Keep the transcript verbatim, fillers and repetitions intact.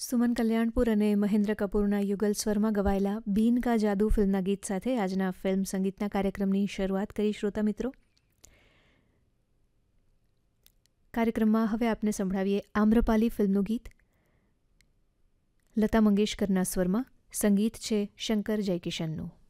સુમન કલ્યાણપુર અને મહેન્દ્ર કપૂરના યુગલ સ્વરમાં ગવાયેલા બીન કા જાદુ ફિલ્મના ગીત સાથે આજના ફિલ્મ સંગીતના કાર્યક્રમની શરૂઆત કરી શ્રોતા મિત્રો. કાર્યક્રમમાં હવે આપને સંભળાવીએ આમ્રપાલી ફિલ્મનું ગીત. લતા મંગેશકરના સ્વરમાં સંગીત છે શંકર જયકિશનનું.